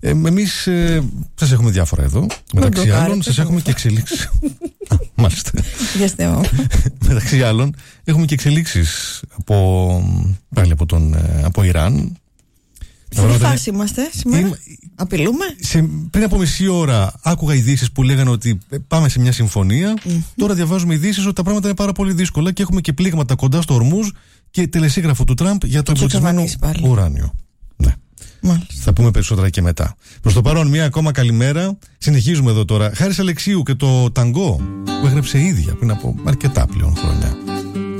Εμείς σας έχουμε διάφορα εδώ. Μεταξύ άλλων, σας έχουμε και εξελίξεις. Μάλιστα. Μεταξύ άλλων, έχουμε και εξελίξεις από Ιράν. Σε τι φάση είμαστε σήμερα? Απειλούμε? Πριν από μισή ώρα άκουγα ειδήσεις που λέγανε ότι πάμε σε μια συμφωνία. Τώρα διαβάζουμε ειδήσεις ότι τα πράγματα είναι πάρα πολύ δύσκολα και έχουμε και πλήγματα κοντά στο Ορμούζ και τελεσίγραφο του Τραμπ για το εμπλουτισμένο ουράνιο. Ναι. Θα πούμε περισσότερα και μετά. Προς το παρόν, μια ακόμα καλημέρα. Συνεχίζουμε εδώ τώρα. Χάρης Αλεξίου και το ταγκό που έγραψε ίδια πριν από αρκετά πλέον χρόνια.